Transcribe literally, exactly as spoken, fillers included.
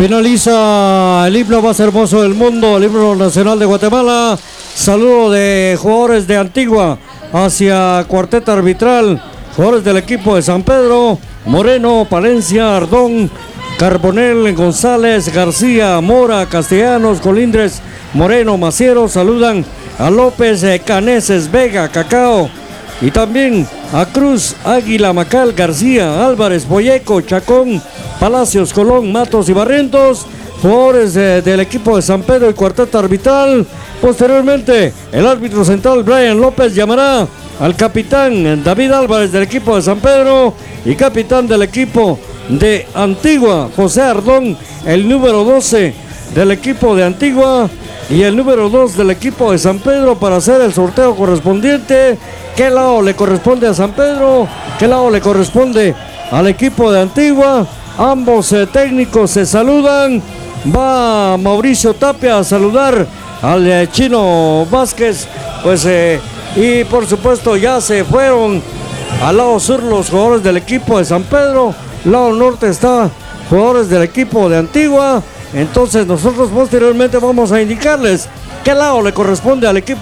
Finaliza el himno más hermoso del mundo, el himno nacional de Guatemala. Saludo de jugadores de Antigua hacia cuarteta arbitral. Jugadores del equipo de San Pedro: Moreno, Palencia, Ardón, Carbonel, González, García, Mora, Castellanos, Colindres, Moreno, Maciero. Saludan a López, Caneses, Vega, Cacao, y también a Cruz, Águila, Macal, García, Álvarez, Boyeco, Chacón, Palacios, Colón, Matos y Barrientos. Jugadores de, del equipo de San Pedro y cuarteta arbitral. Posteriormente, el árbitro central Brian López llamará al capitán David Álvarez del equipo de San Pedro y capitán del equipo de Antigua, José Ardón, el número doce del equipo de Antigua y el número dos del equipo de San Pedro, para hacer el sorteo correspondiente. ¿Qué lado le corresponde a San Pedro? ¿Qué lado le corresponde al equipo de Antigua? Ambos eh, técnicos se saludan. Va Mauricio Tapia a saludar al eh, Chino Vázquez, pues eh, y por supuesto ya se fueron al lado sur los jugadores del equipo de San Pedro. Lado norte está jugadores del equipo de Antigua. Entonces nosotros posteriormente vamos a indicarles qué lado le corresponde al equipo